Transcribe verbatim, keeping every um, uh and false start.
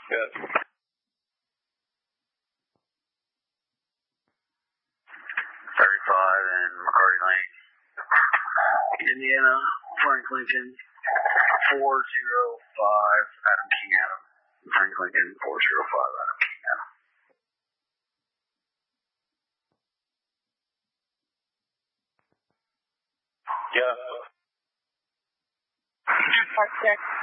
Good. thirty-five and McCarty Lane. Indiana, Frank Lincoln, four zero five, Adam King Adam. Frank Lincoln, four zero five, Adam King Adam. Yeah. Park check.